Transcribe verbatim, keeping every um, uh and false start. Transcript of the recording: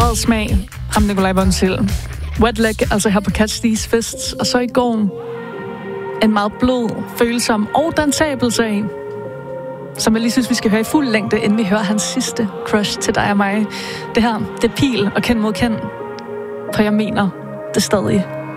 bred smag. Ham Nikolaj Vonsild. Wet Leg, altså her på Catch These Fists. Og så i går en meget blød, følsom og dansabel sag, som jeg lige synes, vi skal høre i fuld længde, inden vi hører hans sidste crush til dig og mig. Det her, det er Pil og Kend mod Kend. For jeg mener det stadig.